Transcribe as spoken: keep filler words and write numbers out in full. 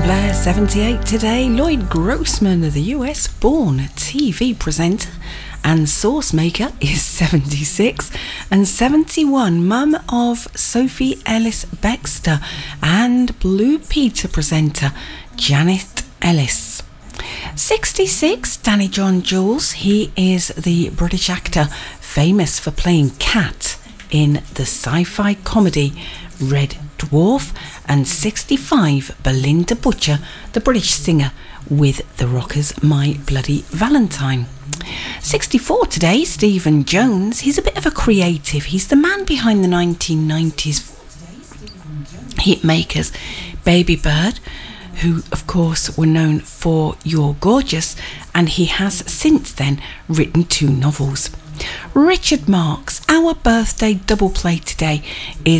Blair, seventy-eight today. Lloyd Grossman, the U S-born T V presenter and sauce maker, is seventy-six. And seventy-one, mum of Sophie Ellis Bextor and Blue Peter presenter Janet Ellis. sixty-six, Danny John Jules. He is the British actor famous for playing Cat in the sci-fi comedy Red Dwarf. And sixty-five, Belinda Butcher, the British singer with the Rockers' My Bloody Valentine. sixty-four today, Stephen Jones. He's a bit of a creative. He's the man behind the nineteen nineties hit makers Baby Bird, who of course were known for You're Gorgeous, and he has since then written two novels. Richard Marx, our birthday double play today is